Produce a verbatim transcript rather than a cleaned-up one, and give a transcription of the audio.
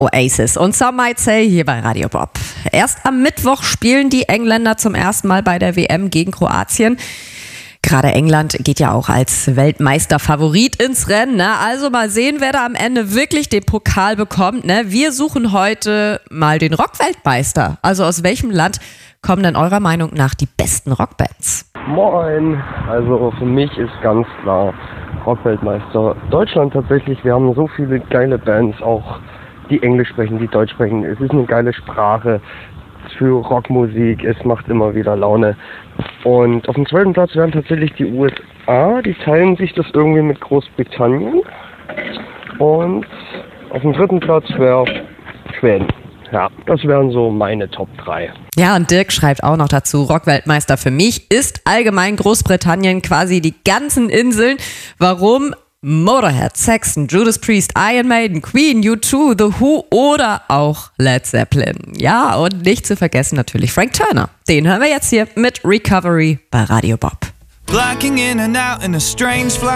Oasis und Some Might Say hier bei Radio Bob. Erst am Mittwoch spielen die Engländer zum ersten Mal bei der W M gegen Kroatien. Gerade England geht ja auch als Weltmeisterfavorit ins Rennen. Ne? Also mal sehen, wer da am Ende wirklich den Pokal bekommt. Ne? Wir suchen heute mal den Rockweltmeister. Also aus welchem Land kommen denn eurer Meinung nach die besten Rockbands? Moin, also für mich ist ganz klar Rockweltmeister Deutschland tatsächlich. Wir haben so viele geile Bands, auch die Englisch sprechen, die Deutsch sprechen. Es ist eine geile Sprache für Rockmusik, es macht immer wieder Laune. Und auf dem zweiten Platz wären tatsächlich die U S A, die teilen sich das irgendwie mit Großbritannien. Und auf dem dritten Platz wäre Schweden. Ja, das wären so meine Top drei. Ja, und Dirk schreibt auch noch dazu, Rockweltmeister für mich ist allgemein Großbritannien, quasi die ganzen Inseln. Warum? Motorhead, Saxon, Judas Priest, Iron Maiden, Queen, U zwei, The Who oder auch Led Zeppelin. Ja, und nicht zu vergessen natürlich Frank Turner. Den hören wir jetzt hier mit Recovery bei Radio Bob.